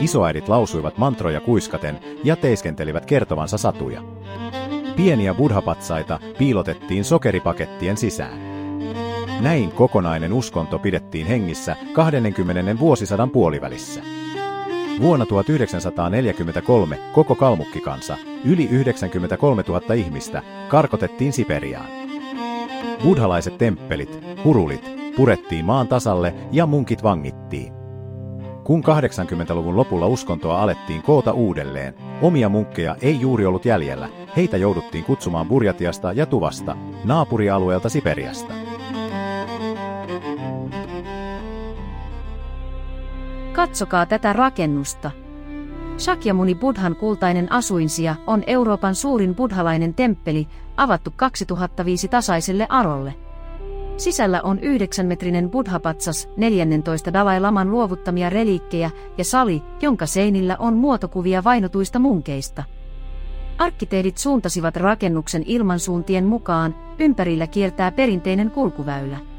Isoäidit lausuivat mantroja kuiskaten ja teiskentelivät kertovansa satuja. Pieniä buddhapatsaita piilotettiin sokeripakettien sisään. Näin kokonainen uskonto pidettiin hengissä 20. vuosisadan puolivälissä. Vuonna 1943 koko kalmukkikansa, yli 93 000 ihmistä, karkotettiin Siperiaan. Buddhalaiset temppelit, hurulit, purettiin maan tasalle ja munkit vangittiin. Kun 80-luvun lopulla uskontoa alettiin koota uudelleen, omia munkkeja ei juuri ollut jäljellä, heitä jouduttiin kutsumaan Burjatiasta ja Tuvasta, naapurialueelta Siperiasta. Katsokaa tätä rakennusta. Shakyamuni Buddhan kultainen asuinsija on Euroopan suurin buddhalainen temppeli, avattu 2005 tasaiselle arolle. Sisällä on 9-metrinen buddhapatsas, 14 Dalai Laman luovuttamia reliikkejä ja sali, jonka seinillä on muotokuvia vainotuista munkeista. Arkkitehdit suuntasivat rakennuksen ilmansuuntien mukaan, ympärillä kiertää perinteinen kulkuväylä.